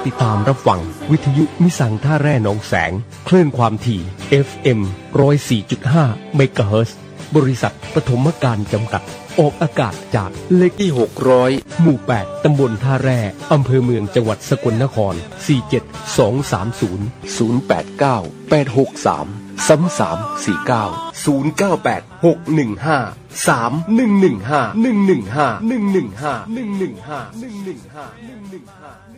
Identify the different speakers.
Speaker 1: ติดตามรับฟังวิทยุมิสังท่าแร่หนองแสงคลื่นความถี่ FM 104.5 เมกะเฮิรตซ์บริษัทปฐมการจำกัดออกอากาศจากเลขที่600หมู่8ตำบลท่าแร่อำเภอเมืองจังหวัดสกลนคร47230 089-863-3349 098-615-3115 115 115 115 115 115